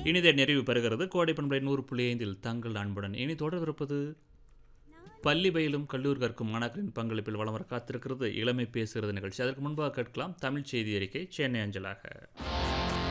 இனிதே நிறைவு பெறுகிறது கோடை பண்பலை 100.5 தங்கள் அன்புடன். இனி தொடர்பிருப்பது பள்ளி பயிலும் கல்லூரி கற்கும் மாணாக்கரின் பங்களிப்பில் வலம் வர காத்திருக்கிறது இளமை பேசுகிறது நிகழ்ச்சி. அதற்கு முன்பாக கேட்கலாம் தமிழ் செய்தி அறிக்கை சென்னை அஞ்சலாக.